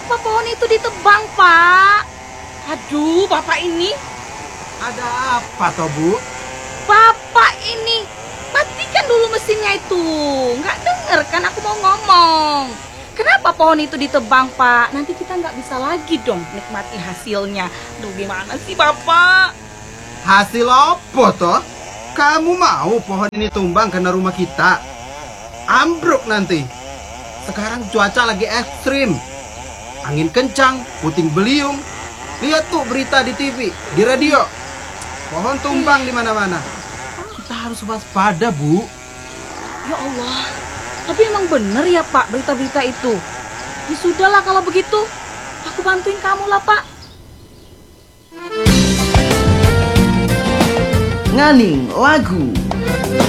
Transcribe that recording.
kenapa pohon itu ditebang, Pak? Aduh, Bapak ini. Ada apa toh, Bu? Bapak ini. Matikan dulu mesinnya itu. Nggak denger kan aku mau ngomong. Kenapa pohon itu ditebang, Pak? Nanti kita nggak bisa lagi dong nikmati hasilnya. Aduh, gimana sih, Bapak? Hasil apa toh? Kamu mau pohon ini tumbang karena rumah kita? Ambruk nanti. Sekarang cuaca lagi ekstrim. Angin kencang, puting beliung. Lihat tuh berita di TV, di radio. Pohon tumbang di mana-mana. Kita harus waspada, Bu. Ya Allah, tapi emang bener ya Pak berita-berita itu? Ya sudahlah kalau begitu, aku bantuin kamu lah Pak. Nganing lagu